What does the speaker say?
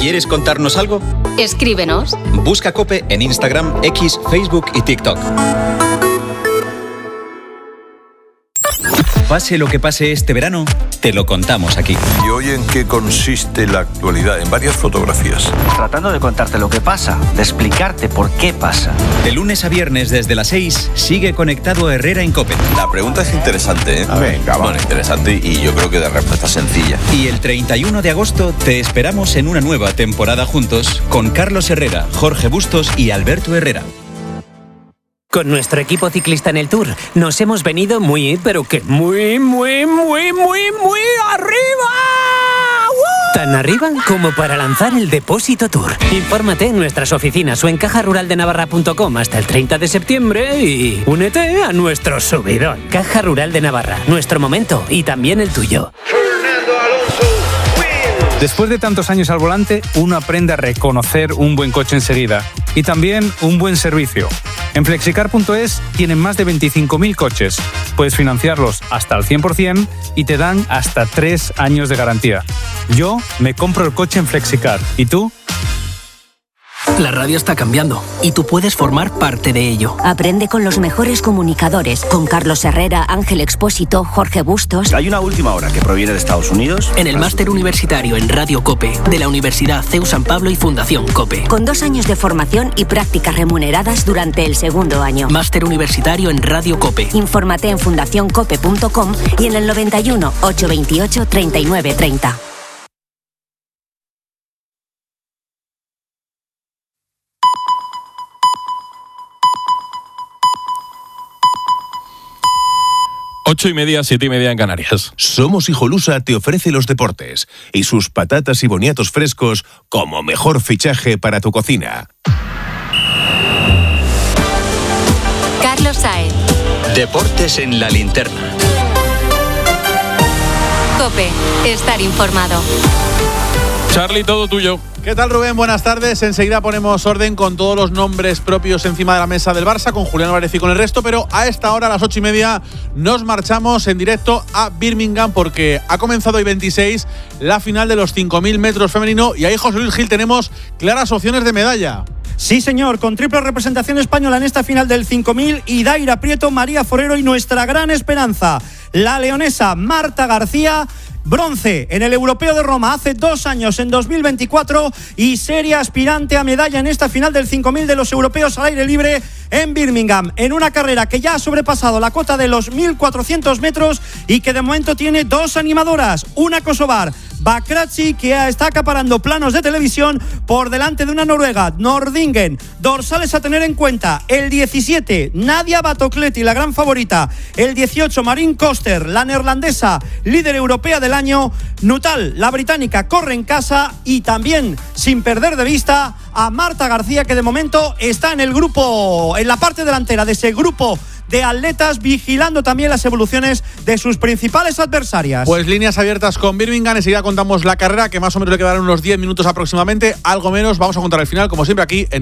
¿Quieres contarnos algo? Escríbenos. Busca COPE en Instagram, X, Facebook y TikTok. Pase lo que pase este verano, te lo contamos aquí. ¿Y hoy en qué consiste la actualidad? En varias fotografías. Tratando de contarte lo que pasa, de explicarte por qué pasa. De lunes a viernes desde las 6, sigue conectado Herrera en COPE. La pregunta es interesante, ¿eh? Venga, va. Bueno, interesante y yo creo que de respuesta sencilla. Y el 31 de agosto te esperamos en una nueva temporada juntos con Carlos Herrera, Jorge Bustos y Alberto Herrera. Con nuestro equipo ciclista en el Tour nos hemos venido muy, pero que muy arriba. ¡Woo! Tan arriba como para lanzar el Depósito Tour. Infórmate en nuestras oficinas o en cajaruraldenavarra.com hasta el 30 de septiembre y únete a nuestro subidón. Caja Rural de Navarra, nuestro momento y también el tuyo. Después de tantos años al volante, uno aprende a reconocer un buen coche enseguida y también un buen servicio. En Flexicar.es tienen más de 25.000 coches. Puedes financiarlos hasta al 100% y te dan hasta 3 años de garantía. Yo me compro el coche en Flexicar. ¿Y tú? La radio está cambiando y tú puedes formar parte de ello. Aprende con los mejores comunicadores, con Carlos Herrera, Ángel Expósito, Jorge Bustos. Hay una última hora que proviene de Estados Unidos. En el máster universitario en Radio COPE de la Universidad CEU San Pablo y Fundación COPE. Con 2 años de formación y prácticas remuneradas durante el segundo año. Máster universitario en Radio COPE. Infórmate en fundacioncope.com y en el 91 828 39 30. Ocho y media, 7:30 en Canarias. Somos Hijolusa te ofrece los deportes y sus patatas y boniatos frescos como mejor fichaje para tu cocina. Carlos Saez. Deportes en la linterna. COPE. Estar informado. Charlie, todo tuyo. ¿Qué tal, Rubén? Buenas tardes. Enseguida ponemos orden con todos los nombres propios encima de la mesa del Barça, con Julián Álvarez y con el resto, pero a esta hora, a las 8:30, nos marchamos en directo a Birmingham porque ha comenzado hoy 26 la final de los 5.000 metros femenino y ahí, José Luis Gil, tenemos claras opciones de medalla. Sí, señor, con triple representación española en esta final del 5.000, Idaira Prieto, María Forero y nuestra gran esperanza, la leonesa Marta García. Bronce en el Europeo de Roma hace 2 años, en 2024, y seria aspirante a medalla en esta final del 5.000 de los europeos al aire libre en Birmingham, en una carrera que ya ha sobrepasado la cota de los 1.400 metros y que de momento tiene 2 animadoras, una kosovar, Bakrachi, que está acaparando planos de televisión por delante de una noruega, Nordingen. Dorsales a tener en cuenta: el 17, Nadia Batocleti, la gran favorita; el 18, Marin Koster, la neerlandesa, líder europea del año; Nuttall, la británica, corre en casa; y también, sin perder de vista, a Marta García, que de momento está en el grupo, en la parte delantera de ese grupo de atletas, vigilando también las evoluciones de sus principales adversarias. Pues líneas abiertas con Birmingham. Enseguida contamos la carrera, que más o menos le quedarán unos 10 minutos aproximadamente, algo menos. Vamos a contar el final, como siempre, aquí en